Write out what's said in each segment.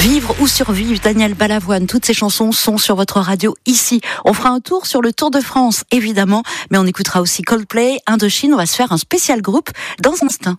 Vivre ou survivre, Daniel Balavoine, toutes ces chansons sont sur votre radio ici. On fera un tour sur le Tour de France, évidemment, mais on écoutera aussi Coldplay, Indochine, on va se faire un spécial groupe dans un instant.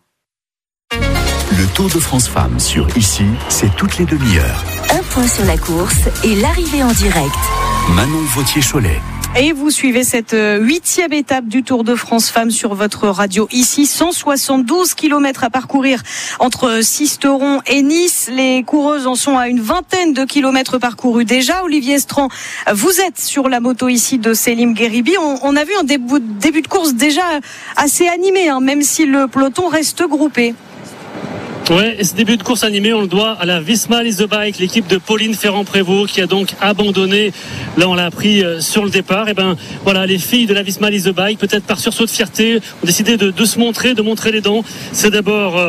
Le Tour de France Femmes sur Ici, c'est toutes les demi-heures. Un point sur la course et l'arrivée en direct. Manon Vautier-Cholet. Et vous suivez cette 8e étape du Tour de France Femmes sur votre radio ici. 172 km à parcourir entre Sisteron et Nice. Les coureuses en sont à une vingtaine de kilomètres parcourus déjà. Olivier Estran, vous êtes sur la moto ici de Selim Gheribi. On a vu un début de course déjà assez animé, même si le peloton reste groupé. Ouais, et ce début de course animée, on le doit à la Visma Lease the Bike, l'équipe de Pauline Ferrand-Prévot qui a donc abandonné. Là, on l'a appris sur le départ. Et ben, voilà, les filles de la Visma Lease the Bike, peut-être par sursaut de fierté, ont décidé de se montrer, de montrer les dents. C'est d'abord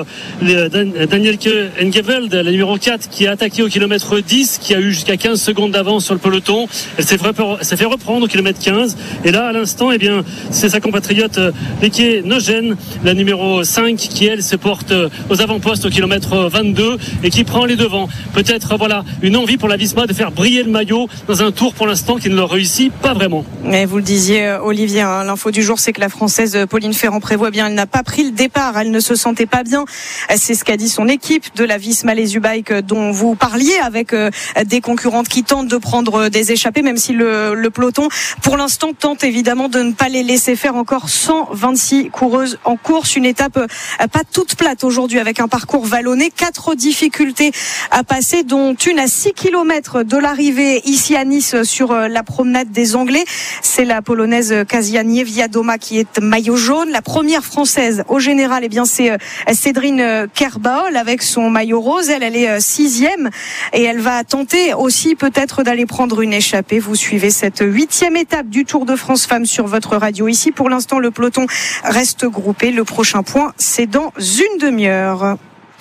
Danielke Engeveld, la numéro 4, qui a attaqué au kilomètre 10, qui a eu jusqu'à 15 secondes d'avance sur le peloton. Elle s'est fait reprendre au kilomètre 15. Et là, à l'instant, eh bien, c'est sa compatriote Lieke Nogent, la numéro 5, qui elle se porte aux avant-postes au kilomètre 22 et qui prend les devants. Peut-être une envie pour la Visma de faire briller le maillot dans un tour pour l'instant qui ne leur réussit pas vraiment. Et vous le disiez Olivier, l'info du jour c'est que la Française Pauline Ferrand-Prévot, elle n'a pas pris le départ, elle ne se sentait pas bien. C'est ce qu'a dit son équipe de la Visma Lease the Bike dont vous parliez, avec des concurrentes qui tentent de prendre des échappées, même si le peloton pour l'instant tente évidemment de ne pas les laisser faire. Encore 126 coureuses en course, une étape pas toute plate aujourd'hui avec un parcours vallonné, 4 difficultés à passer, dont une à 6 km de l'arrivée ici à Nice sur la promenade des Anglais. C'est la polonaise Kasia Niewiadoma qui est maillot jaune. La première française au général, c'est Cédrine Kerbaol avec son maillot rose. Elle est 6e et elle va tenter aussi peut-être d'aller prendre une échappée. Vous suivez cette 8e étape du Tour de France Femmes sur votre radio ici. Pour l'instant, le peloton reste groupé. Le prochain point, c'est dans une demi-heure.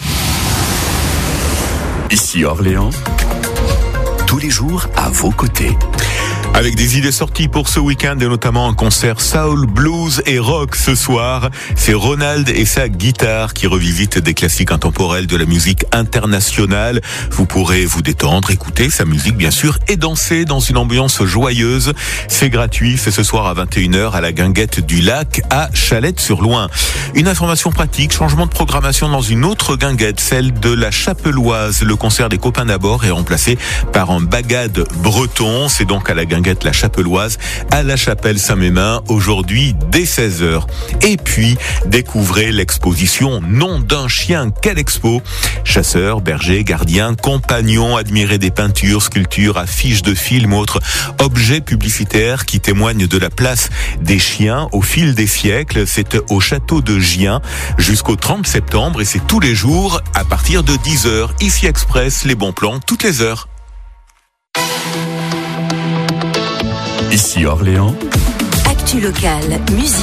Ici Orléans, tous les jours à vos côtés. Avec des idées sorties pour ce week-end et notamment un concert soul, blues et rock ce soir. C'est Ronald et sa guitare qui revisitent des classiques intemporels de la musique internationale. Vous pourrez vous détendre, écouter sa musique bien sûr et danser dans une ambiance joyeuse. C'est gratuit, c'est ce soir à 21h à la Guinguette du Lac à Chalette-sur-Loing. Une information pratique, changement de programmation dans une autre guinguette, celle de la Chapelloise. Le concert des Copains d'abord est remplacé par un bagade breton. C'est donc à la Guinguette la Chapelloise à la Chapelle Saint-Mémin aujourd'hui dès 16h. Et puis découvrez l'exposition Nom d'un chien. Quelle expo! Chasseurs, bergers, gardiens, compagnons, admirez des peintures, sculptures, affiches de films, autres objets publicitaires qui témoignent de la place des chiens au fil des siècles. C'est au château de Gien jusqu'au 30 septembre et c'est tous les jours à partir de 10h. Ici Express, les bons plans toutes les heures. Ici Orléans. Actu locale, musique.